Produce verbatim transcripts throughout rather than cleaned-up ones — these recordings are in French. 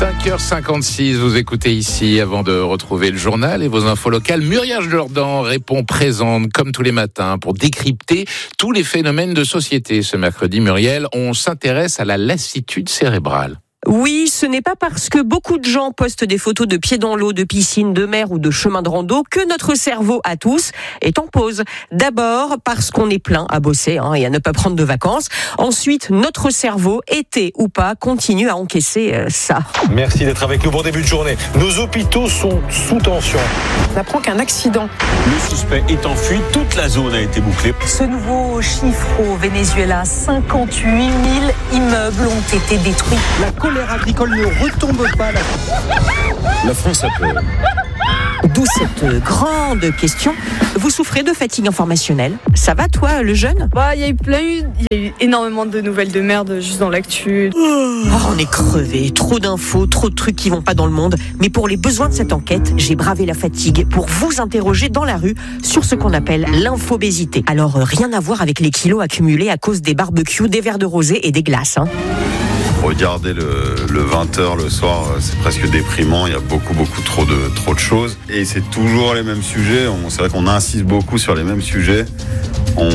cinq heures cinquante-six, vous écoutez ici, avant de retrouver le journal et vos infos locales. Muriel Jourdan répond présente, comme tous les matins, pour décrypter tous les phénomènes de société. Ce mercredi, Muriel, on s'intéresse à la lassitude cérébrale. Oui, ce n'est pas parce que beaucoup de gens postent des photos de pieds dans l'eau, de piscine, de mer ou de chemin de rando que notre cerveau à tous est en pause. D'abord parce qu'on est plein à bosser hein, et à ne pas prendre de vacances. Ensuite, notre cerveau, été ou pas, continue à encaisser euh, ça. Merci d'être avec nous. Bon début de journée. Nos hôpitaux sont sous tension. On apprend qu'un accident. Le suspect est en fuite. Toute la zone a été bouclée. Ce nouveau chiffre au Venezuela, cinquante-huit mille immeubles ont été détruits. La colère agricole ne retombe pas. Là. La France a peur. D'où cette grande question. Vous souffrez de fatigue informationnelle? Ça va toi, le jeune? Bah, il y a eu plein, il y a eu énormément de nouvelles de merde juste dans l'actu. Oh, on est crevé, trop d'infos, trop de trucs qui vont pas dans le monde. Mais pour les besoins de cette enquête, j'ai bravé la fatigue pour vous interroger dans la rue sur ce qu'on appelle l'infobésité. Alors, euh, rien à voir avec les kilos accumulés à cause des barbecues, des verres de rosé et des glaces, hein. Regarder le, le vingt heures le soir, c'est presque déprimant. Il y a beaucoup, beaucoup trop de, trop de choses. Et c'est toujours les mêmes sujets. On, c'est vrai qu'on insiste beaucoup sur les mêmes sujets. On,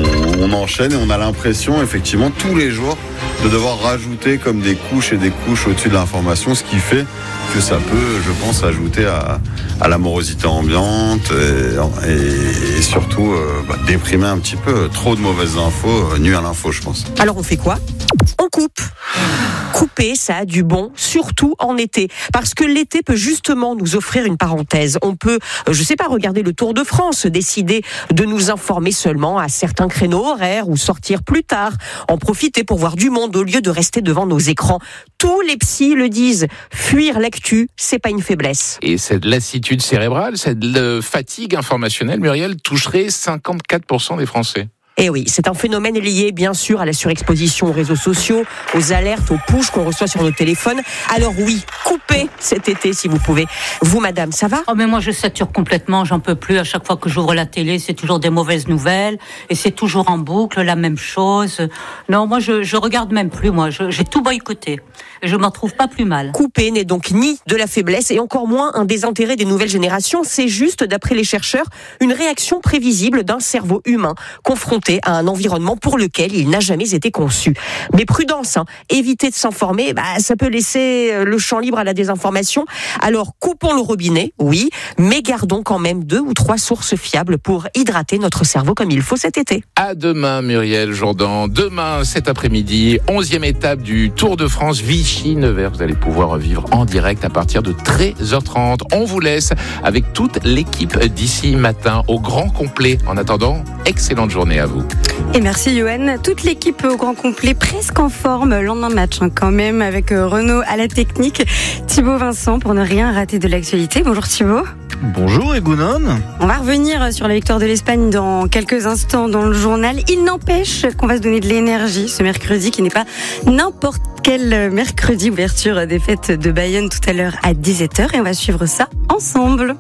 on enchaîne et on a l'impression, effectivement, tous les jours, de devoir rajouter comme des couches et des couches au-dessus de l'information, ce qui fait que ça peut, je pense, ajouter à, à la morosité ambiante et, et, et surtout euh, bah, déprimer un petit peu. Trop de mauvaises infos, euh, nuit à l'info, je pense. Alors on fait quoi? On coupe. Couper, ça a du bon, surtout en été. Parce que l'été peut justement nous offrir une parenthèse. On peut, je sais pas, regarder le Tour de France, décider de nous informer seulement à certains créneaux horaires ou sortir plus tard, en profiter pour voir du monde au lieu de rester devant nos écrans. Tous les psys le disent, fuir l'actu, c'est pas une faiblesse. Et cette lassitude cérébrale, cette fatigue informationnelle, Muriel, toucherait cinquante-quatre pour cent des Français. Eh oui, c'est un phénomène lié bien sûr à la surexposition aux réseaux sociaux, aux alertes, aux pushs qu'on reçoit sur nos téléphones. Alors oui, coupez cet été si vous pouvez. Vous, madame, ça va? Oh mais moi je sature complètement, j'en peux plus. À chaque fois que j'ouvre la télé, c'est toujours des mauvaises nouvelles et c'est toujours en boucle la même chose. Non, moi je je regarde même plus. Moi, je, j'ai tout boycotté. Et je m'en trouve pas plus mal. Couper n'est donc ni de la faiblesse et encore moins un désintérêt des nouvelles générations. C'est juste, d'après les chercheurs, une réaction prévisible d'un cerveau humain confronté à un environnement pour lequel il n'a jamais été conçu. Mais prudence, hein, éviter de s'informer, bah, ça peut laisser le champ libre à la désinformation. Alors coupons le robinet, oui, mais gardons quand même deux ou trois sources fiables pour hydrater notre cerveau comme il faut cet été. À demain, Muriel Jourdan. Demain, cet après-midi, onzième étape du Tour de France Vichy-Nevers. Vous allez pouvoir vivre en direct à partir de treize heures trente. On vous laisse avec toute l'équipe d'ici matin au grand complet. En attendant, excellente journée à vous. Et merci Yoann. Toute l'équipe au grand complet, presque en forme, lendemain match hein, quand même, avec Renaud à la technique, Thibaut Vincent pour ne rien rater de l'actualité. Bonjour Thibaut. Bonjour Egounon. On va revenir sur la victoire de l'Espagne dans quelques instants dans le journal. Il n'empêche qu'on va se donner de l'énergie ce mercredi qui n'est pas n'importe quel mercredi. Ouverture des fêtes de Bayonne tout à l'heure à dix-sept heures et on va suivre ça ensemble.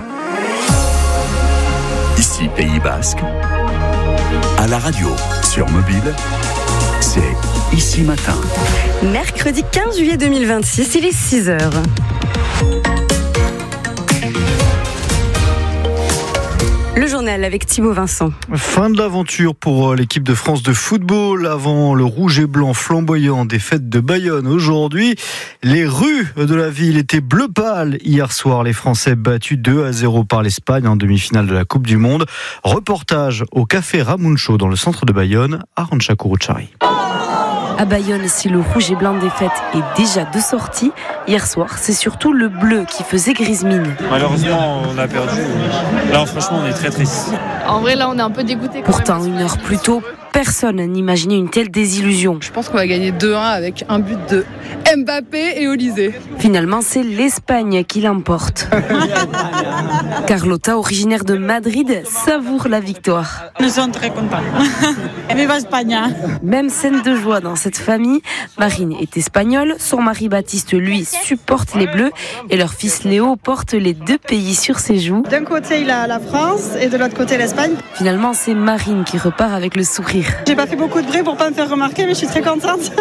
Ici Pays Basque. À la radio, sur mobile, c'est Ici Matin. Mercredi quinze juillet deux mille vingt-six, il est six heures. Le journal avec Thibaut Vincent. Fin de l'aventure pour l'équipe de France de football avant le rouge et blanc flamboyant des fêtes de Bayonne aujourd'hui. Les rues de la ville étaient bleu pâle hier soir. Les Français battus deux à zéro par l'Espagne en demi-finale de la Coupe du Monde. Reportage au café Ramuncho dans le centre de Bayonne, à Arantxa Kuruchari. À Bayonne, si le rouge et blanc des fêtes est déjà de sortie, hier soir, c'est surtout le bleu qui faisait grise mine. Malheureusement, on a perdu. Là, franchement, on est très triste. En vrai, là, on est un peu dégoûté. Pourtant, une heure plus tôt, personne n'imaginait une telle désillusion. Je pense qu'on va gagner deux un avec un but de Mbappé et Olysée. Finalement, c'est l'Espagne qui l'emporte. Carlota, originaire de Madrid, savoure la victoire. Nous sommes très contents. Viva España. Même scène de joie dans cette famille. Marine est espagnole, son mari Baptiste, lui, supporte les Bleus et leur fils Léo porte les deux pays sur ses joues. D'un côté, il a la France et de l'autre côté, l'Espagne. Finalement, c'est Marine qui repart avec le sourire sourire. J'ai pas fait beaucoup de bruit pour pas me faire remarquer, mais je suis très contente.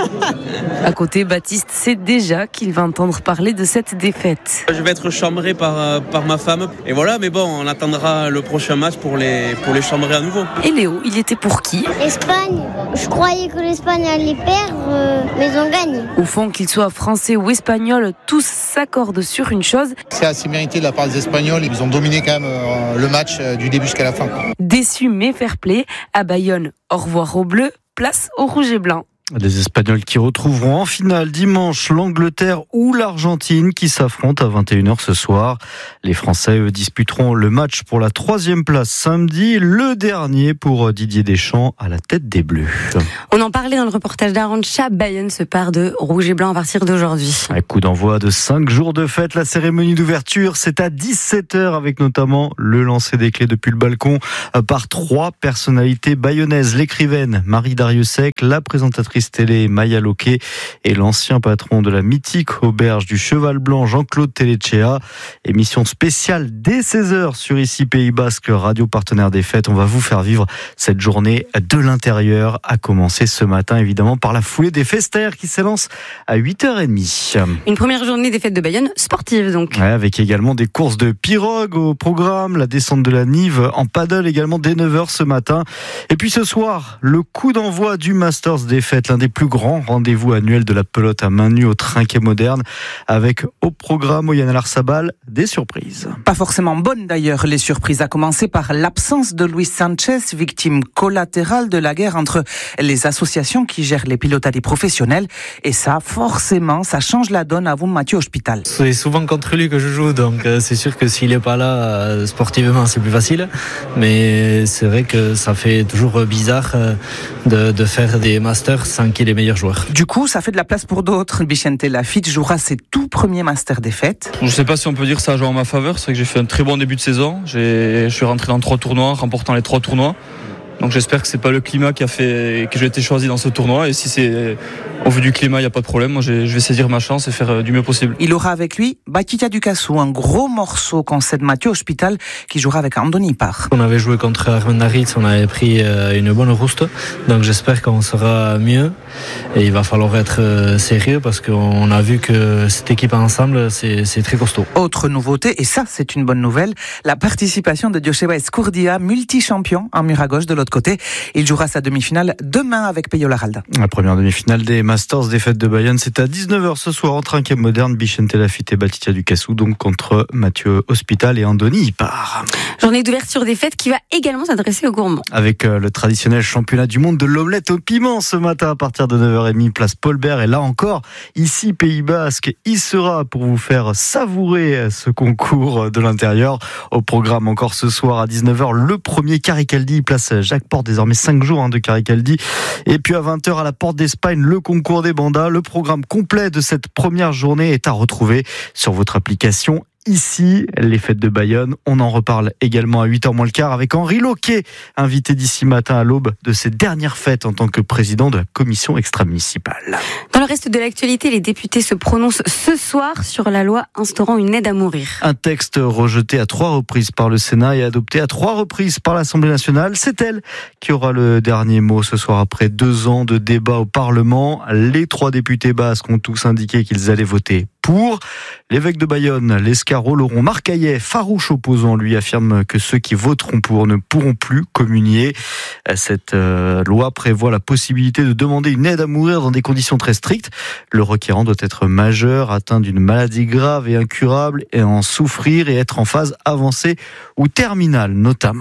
À côté, Baptiste sait déjà qu'il va entendre parler de cette défaite. Je vais être chambré par, par ma femme. Et voilà, mais bon, on attendra le prochain match pour les, pour les chambrer à nouveau. Et Léo, il était pour qui ? Espagne. Je croyais que l'Espagne allait perdre, euh, mais ils ont gagné. Au fond, qu'ils soient français ou espagnols, tous s'accordent sur une chose. C'est assez mérité de la part des Espagnols. Ils ont dominé quand même euh, le match euh, du début jusqu'à la fin. Déçu mais fair play. À Bayonne, au revoir au bleu, place au rouge et blanc. Les Espagnols qui retrouveront en finale dimanche l'Angleterre ou l'Argentine qui s'affrontent à vingt et une heures ce soir. Les Français, eux, disputeront le match pour la troisième place samedi, le dernier pour Didier Deschamps à la tête des Bleus. On en parlait dans le reportage d'Arantxa. Bayonne se part de rouge et blanc à partir d'aujourd'hui. Un coup d'envoi de cinq jours de fête. La cérémonie d'ouverture, c'est à dix-sept heures avec notamment le lancer des clés depuis le balcon par trois personnalités bayonnaises. L'écrivaine Marie Dariussec, la présentatrice télé Maya Loquet et l'ancien patron de la mythique auberge du Cheval Blanc Jean-Claude Telechea. Émission spéciale dès seize heures sur Ici Pays Basque, radio partenaire des fêtes. On va vous faire vivre cette journée de l'intérieur, à commencer ce matin évidemment par la foulée des festères qui s'élance à huit heures trente. Une première journée des fêtes de Bayonne sportive donc. Ouais, avec également des courses de pirogue au programme, la descente de la Nive en paddle également dès neuf heures ce matin. Et puis ce soir, le coup d'envoi du Masters des fêtes, l'un des plus grands rendez-vous annuels de la pelote à main nue au Trinquet moderne, avec au programme Oyana Larsabal des surprises. Pas forcément bonnes d'ailleurs les surprises, à commencer par l'absence de Luis Sanchez, victime collatérale de la guerre entre les associations qui gèrent les pilotari professionnels, et ça forcément ça change la donne à vous Mathieu Hospital. C'est souvent contre lui que je joue, donc euh, c'est sûr que s'il est pas là euh, sportivement c'est plus facile, mais c'est vrai que ça fait toujours bizarre euh, de, de faire des masters sans qu'il ait les meilleurs joueurs. Du coup, ça fait de la place pour d'autres. Vicente Lafitte jouera ses tout premiers masters des fêtes. Je ne sais pas si on peut dire que ça a joué en ma faveur. C'est vrai que j'ai fait un très bon début de saison. J'ai, je suis rentré dans trois tournois, remportant les trois tournois. Donc j'espère que c'est pas le climat qui a fait que j'ai été choisi dans ce tournoi. Et si c'est au vu du climat, il n'y a pas de problème. Moi, je vais saisir ma chance et faire du mieux possible. Il aura avec lui Batista Ducassou, un gros morceau concède Mathieu Hospital, qui jouera avec Andoni Par. On avait joué contre Armen Naritz, on avait pris une bonne rouste. Donc j'espère qu'on sera mieux. Et il va falloir être sérieux parce qu'on a vu que cette équipe ensemble, c'est, c'est très costaud. Autre nouveauté, et ça c'est une bonne nouvelle, la participation de Joseba Escurdia, multi-champion en mur à gauche de l'autre côté. Il jouera sa demi-finale demain avec Peyo Laralda. La première demi-finale des Masters des fêtes de Bayonne, c'est à dix-neuf heures ce soir en Trinquet moderne. Vicente Lafitte et Batista Ducassou, donc contre Mathieu Hospital et Andoni Ipar. Journée d'ouverture des fêtes qui va également s'adresser aux gourmands. Avec le traditionnel championnat du monde de l'omelette au piment ce matin à partir de neuf heures trente, place Paul Bert. Et là encore, ici Pays Basque, il sera pour vous faire savourer ce concours de l'intérieur. Au programme encore ce soir à dix-neuf heures, le premier Caricaldi, place Jacques Porte, désormais cinq jours hein, de Caricaldi. Et puis à vingt heures à la Porte d'Espagne, le concours des bandas. Le programme complet de cette première journée est à retrouver sur votre application Ici, les fêtes de Bayonne. On en reparle également à huit heures moins le quart avec Henri Loquet, invité d'ici matin à l'aube de ses dernières fêtes en tant que président de la commission extra-municipale. Dans le reste de l'actualité, les députés se prononcent ce soir sur la loi instaurant une aide à mourir. Un texte rejeté à trois reprises par le Sénat et adopté à trois reprises par l'Assemblée nationale. C'est elle qui aura le dernier mot ce soir après deux ans de débat au Parlement. Les trois députés basques ont tous indiqué qu'ils allaient voter pour. L'évêque de Bayonne, l'Escarot, Laurent Marcaillet, farouche opposant, lui affirme que ceux qui voteront pour ne pourront plus communier. Cette euh, loi prévoit la possibilité de demander une aide à mourir dans des conditions très strictes. Le requérant doit être majeur, atteint d'une maladie grave et incurable, et en souffrir et être en phase avancée ou terminale notamment.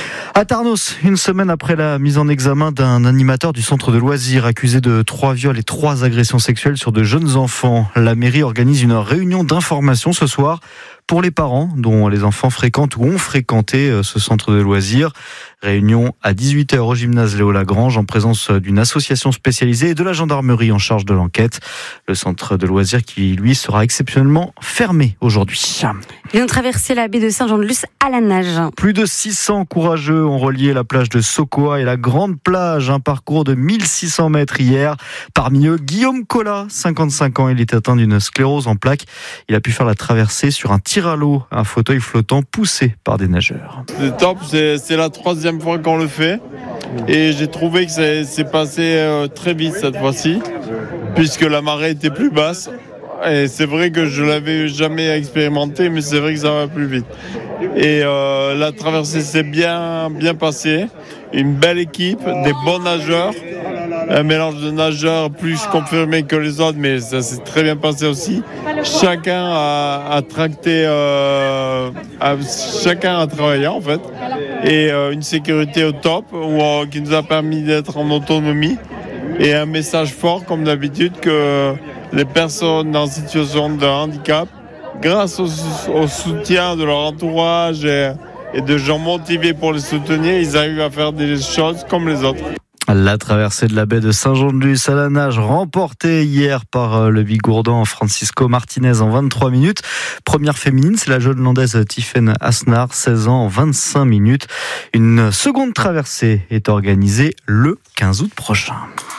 À Tarnos, une semaine après la mise en examen d'un animateur du centre de loisirs accusé de trois viols et trois agressions sexuelles sur de jeunes enfants, la mairie organise une réunion d'information ce soir pour les parents dont les enfants fréquentent ou ont fréquenté ce centre de loisirs. Réunion à dix-huit heures au gymnase Léo Lagrange en présence d'une association spécialisée et de la gendarmerie en charge de l'enquête. Le centre de loisirs qui, lui, sera exceptionnellement fermé aujourd'hui. Ils ont traversé la baie de Saint-Jean-de-Luz à la nage. Plus de six cents courageux ont relié la plage de Sokoa et la grande plage, un parcours de mille six cents mètres hier. Parmi eux, Guillaume Collat, cinquante-cinq ans, il est atteint d'une sclérose en plaques. Il a pu faire la traversée sur un tir tir à l'eau, un fauteuil flottant poussé par des nageurs. C'est top, c'est, c'est la troisième fois qu'on le fait et j'ai trouvé que c'est, c'est passé euh, très vite cette fois-ci puisque la marée était plus basse. Et c'est vrai que je l'avais jamais expérimenté, mais c'est vrai que ça va plus vite. Et euh, la traversée s'est bien, bien passée. Une belle équipe, des bons nageurs. Un mélange de nageurs plus confirmés que les autres, mais ça s'est très bien passé aussi. Chacun a, a tracté, euh, a, chacun a travaillé en fait. Et euh, une sécurité au top, où, euh, qui nous a permis d'être en autonomie. Et un message fort, comme d'habitude, que les personnes en situation de handicap, grâce au, au soutien de leur entourage et, et de gens motivés pour les soutenir, ils arrivent à faire des choses comme les autres. La traversée de la baie de Saint-Jean-de-Luz à la nage, remportée hier par le Bigourdan Francisco Martinez en vingt-trois minutes. Première féminine, c'est la jeune landaise Tiffaine Asnar, seize ans, en vingt-cinq minutes. Une seconde traversée est organisée le quinze août prochain.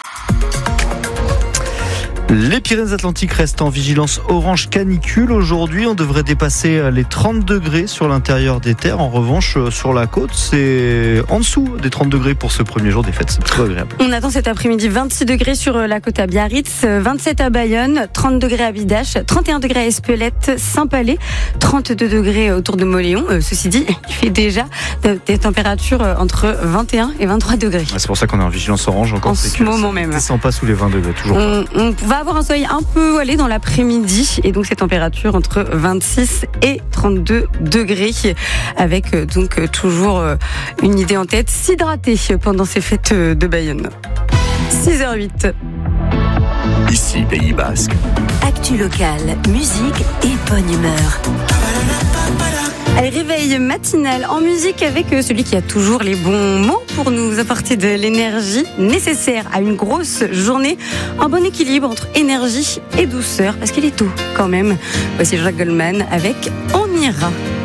Les Pyrénées-Atlantiques restent en vigilance orange canicule. Aujourd'hui, on devrait dépasser les trente degrés sur l'intérieur des terres. En revanche, sur la côte, c'est en dessous des trente degrés pour ce premier jour des fêtes. C'est plutôt agréable. On attend cet après-midi vingt-six degrés sur la côte à Biarritz, vingt-sept à Bayonne, trente degrés à Bidache, trente et un degrés à Espelette, Saint-Palais, trente-deux degrés autour de Moléon. Euh, ceci dit, il fait déjà des températures entre vingt et un et vingt-trois degrés. C'est pour ça qu'on est en vigilance orange encore. En ce moment même. Ça ne pas sous les vingt degrés, toujours on, pas. On va avoir un soleil un peu allé dans l'après-midi et donc ces températures entre vingt-six et trente-deux degrés avec donc toujours une idée en tête, s'hydrater pendant ces fêtes de Bayonne. six heures huit. Ici Pays Basque. Actu local, musique et bonne humeur. Allez, réveil matinal en musique avec celui qui a toujours les bons mots pour nous apporter de l'énergie nécessaire à une grosse journée. Un bon équilibre entre énergie et douceur, parce qu'il est tôt quand même. Voici Jacques Goldman avec On ira.